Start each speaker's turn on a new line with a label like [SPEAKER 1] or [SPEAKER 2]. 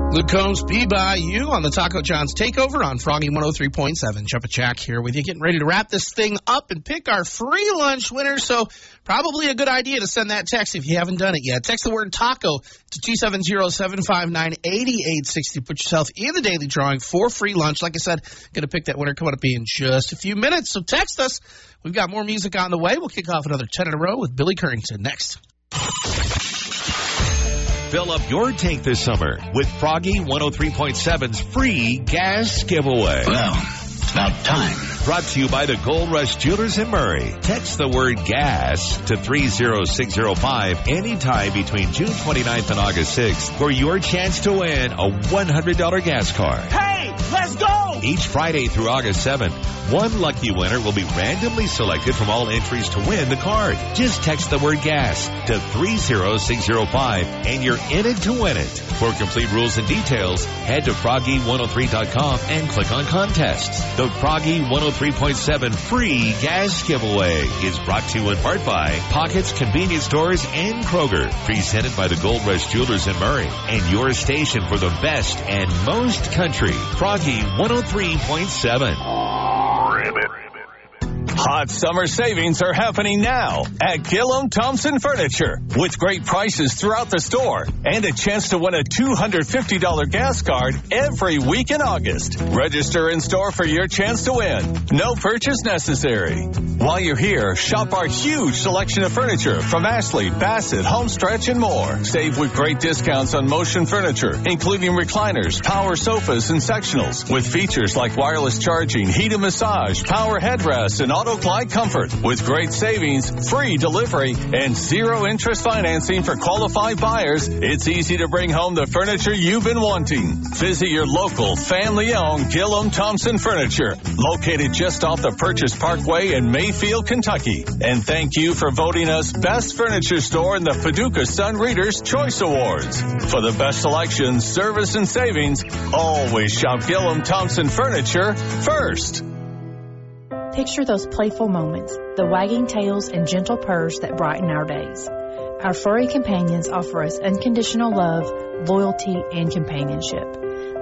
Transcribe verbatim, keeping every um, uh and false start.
[SPEAKER 1] Luke Combs, Be By You on the Taco John's Takeover on Froggy one oh three point seven. Jumpin' Jack here with you, getting ready to wrap this thing up and pick our free lunch winner. So probably a good idea to send that text if you haven't done it yet. Text the word taco to two seven zero, seven five nine, eight eight six zero. Put yourself in the daily drawing for free lunch. Like I said, going to pick that winner coming up in just a few minutes. So text us. We've got more music on the way. We'll kick off another ten in a row with Billy Currington next.
[SPEAKER 2] Fill up your tank this summer with Froggy one oh three point seven's free gas giveaway.
[SPEAKER 3] Well, it's about time.
[SPEAKER 2] Brought to you by the Gold Rush Jewelers in Murray. Text the word gas to three zero six zero five anytime between June twenty-ninth and August sixth for your chance to win a one hundred dollars gas card.
[SPEAKER 4] Hey, let's go!
[SPEAKER 2] Each Friday through August seventh, one lucky winner will be randomly selected from all entries to win the card. Just text the word gas to three zero six zero five and you're in it to win it. For complete rules and details, head to froggy one oh three dot com and click on contests. The Froggy one oh three point seven free gas giveaway is brought to you in part by Pockets Convenience Stores and Kroger. Presented by the Gold Rush Jewelers in Murray and your station for the best and most country. Froggy one oh three point seven.
[SPEAKER 5] Hot summer savings are happening now at Gillum Thompson Furniture with great prices throughout the store and a chance to win a two hundred fifty dollars gas card every week in August. Register in store for your chance to win. No purchase necessary. While you're here, shop our huge selection of furniture from Ashley, Bassett, Homestretch, and more. Save with great discounts on Motion furniture, including recliners, power sofas, and sectionals with features like wireless charging, heated massage, power headrests, and auto Glide Comfort with great savings, free delivery, and zero interest financing for qualified buyers. It's easy to bring home the furniture you've been wanting. Visit your local family-owned Gillum Thompson Furniture, located just off the Purchase Parkway in Mayfield, Kentucky. And thank you for voting us Best Furniture Store in the Paducah Sun Readers Choice Awards. For the best selection, service, and savings, always shop Gillum Thompson Furniture first.
[SPEAKER 6] Picture those playful moments, the wagging tails and gentle purrs that brighten our days. Our furry companions offer us unconditional love, loyalty, and companionship.